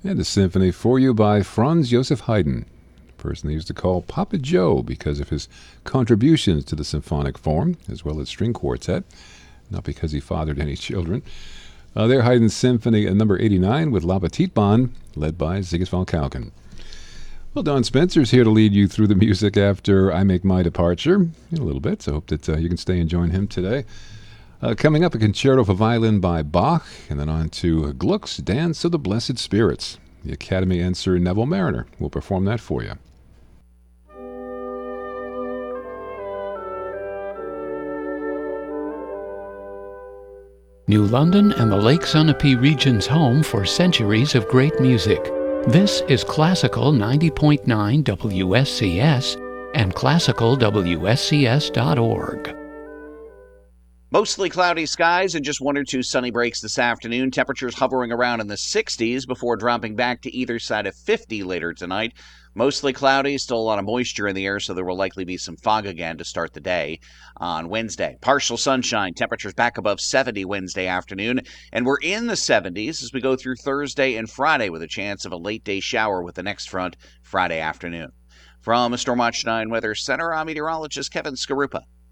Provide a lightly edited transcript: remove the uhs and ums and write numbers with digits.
And a symphony for you by Franz Joseph Haydn, a person they used to call Papa Joe because of his contributions to the symphonic form, as well as string quartet, not because he fathered any children. Their Haydn's Symphony number 89 with La Petite Bande, led by Sigismund Kalkin. Well, Don Spencer's here to lead you through the music after I make my departure in a little bit, so I hope that you can stay and join him today. Coming up, a concerto for violin by Bach, and then on to Gluck's Dance of the Blessed Spirits. The Academy and Sir Neville Mariner will perform that for you. New London and the Lake Sunapee region's home for centuries of great music. This is Classical 90.9 WSCS and classicalwscs.org. Mostly cloudy skies and just one or two sunny breaks this afternoon. Temperatures hovering around in the 60s before dropping back to either side of 50 later tonight. Mostly cloudy, still a lot of moisture in the air, so there will likely be some fog again to start the day on Wednesday. Partial sunshine, temperatures back above 70 Wednesday afternoon, and we're in the 70s as we go through Thursday and Friday with a chance of a late day shower with the next front Friday afternoon. From Storm Watch 9 Weather Center, I'm meteorologist Kevin Skarupa.